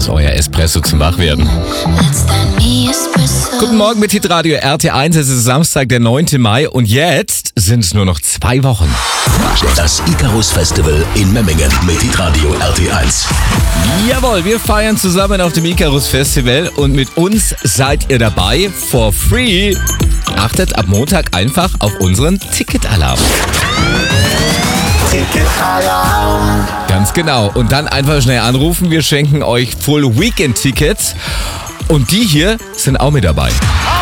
ist euer Espresso zum Wachwerden. Guten Morgen mit Hitradio RT1. Es ist Samstag, der 9. Mai und jetzt sind es nur noch 2 Wochen. Das Icarus Festival in Memmingen mit Hitradio RT1. Jawohl, wir feiern zusammen auf dem Icarus Festival und mit uns seid ihr dabei for free. Achtet ab Montag einfach auf unseren Ticketalarm. Ticketalarm. Ganz genau. Und dann einfach schnell anrufen. Wir schenken euch Full Weekend Tickets. Und die hier sind auch mit dabei.